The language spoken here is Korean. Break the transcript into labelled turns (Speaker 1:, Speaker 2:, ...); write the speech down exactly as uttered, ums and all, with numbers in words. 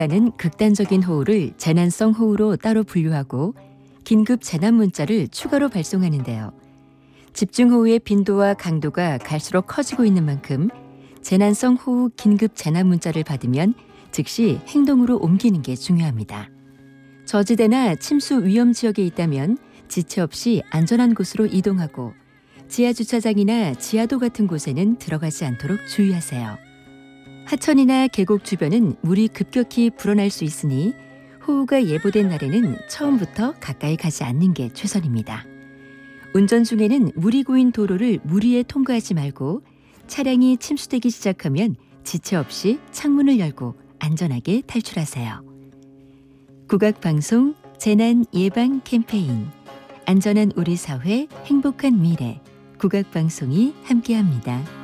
Speaker 1: 라는 극단적인 호우를 재난성 호우로 따로 분류하고 긴급 재난 문자를 추가로 발송하는데요. 집중호우의 빈도와 강도가 갈수록 커지고 있는 만큼 재난성 호우 긴급 재난 문자를 받으면 즉시 행동으로 옮기는 게 중요합니다. 저지대나 침수 위험 지역에 있다면 지체 없이 안전한 곳으로 이동하고 지하주차장이나 지하도 같은 곳에는 들어가지 않도록 주의하세요. 하천이나 계곡 주변은 물이 급격히 불어날 수 있으니 호우가 예보된 날에는 처음부터 가까이 가지 않는 게 최선입니다. 운전 중에는 물이 고인 도로를 무리해 통과하지 말고 차량이 침수되기 시작하면 지체 없이 창문을 열고 안전하게 탈출하세요. 국악방송 재난 예방 캠페인 안전한 우리 사회 행복한 미래 국악방송이 함께합니다.